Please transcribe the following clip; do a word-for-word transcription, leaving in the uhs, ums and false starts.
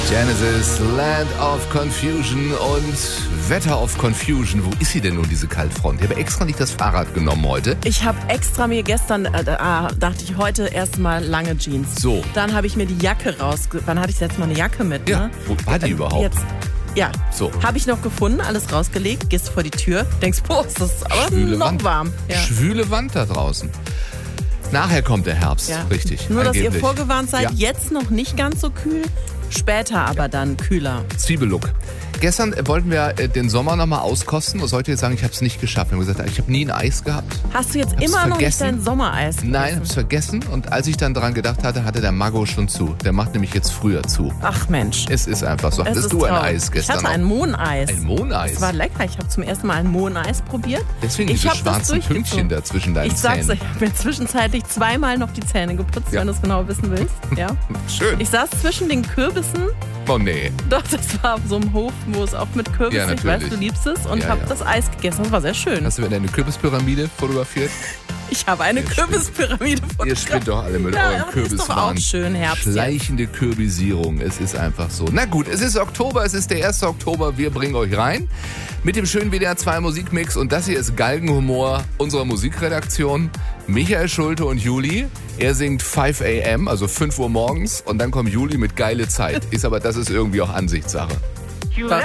Genesis, Land of Confusion und Wetter of Confusion. Wo ist sie denn nun, diese Kaltfront? Ich habe extra nicht das Fahrrad genommen heute. Ich habe extra mir gestern, äh, ah, dachte ich, heute erstmal lange Jeans. So. Dann habe ich mir die Jacke rausge... Wann hatte ich jetzt mal eine Jacke mit? Ja, ne? wo war die äh, überhaupt? Jetzt. Ja, so. Habe ich noch gefunden, alles rausgelegt, gehst vor die Tür, denkst, boah, ist das aber Schwüle noch Wand. warm. Ja. Schwüle Wand da draußen. Nachher kommt der Herbst, Ja. richtig. Nur, angeblich. dass ihr vorgewarnt seid, Ja. jetzt noch nicht ganz so kühl, später aber ja. dann kühler. Zwiebellook. Gestern wollten wir den Sommer nochmal auskosten und sollte jetzt sagen, ich habe es nicht geschafft. Wir haben gesagt, ich habe nie ein Eis gehabt. Hast du jetzt hab's immer noch nicht vergessen. dein Sommereis gegessen? Nein, ich habe es vergessen. Und als ich dann daran gedacht hatte, hatte der Mago schon zu. Der macht nämlich jetzt früher zu. Ach Mensch. Es ist einfach so. Es Hattest ist du ein traurig. Eis gestern Ich hatte ein noch? Mohneis. Ein Mohneis? Das war lecker. Ich habe zum ersten Mal ein Mohneis probiert. Deswegen ich diese hab das schwarzen Pünktchen durchgezogen. da zwischen deinen Ich sag's Zähnen. euch, ich habe mir zwischenzeitlich zweimal noch die Zähne geputzt, Ja. wenn du es genau wissen willst. Ja. Schön. Ich saß zwischen den Kürbissen. Oh nee. Doch, das war auf so einem Hof, wo es auch mit Kürbis, Ja, ich weiß, natürlich. du liebst es, und Ja, habe ja. das Eis gegessen. Das war sehr schön. Hast du mir deine Kürbispyramide fotografiert? Ich habe eine Ihr Kürbispyramide Ihr fotografiert. spinnt doch alle mit Ja, eurem aber das ist doch Kürbiswahn. auch schön, Herbst jetzt. Schleichende Kürbisierung, es ist einfach so. Na gut, es ist Oktober, es ist der erste Oktober, wir bringen euch rein mit dem schönen W D R zwei Musikmix, und das hier ist Galgenhumor unserer Musikredaktion. Michael Schulte und Juli. Er singt fünf a.m., also fünf Uhr morgens, und dann kommt Juli mit geile Zeit. Ist aber, das ist irgendwie auch Ansichtssache. Wa-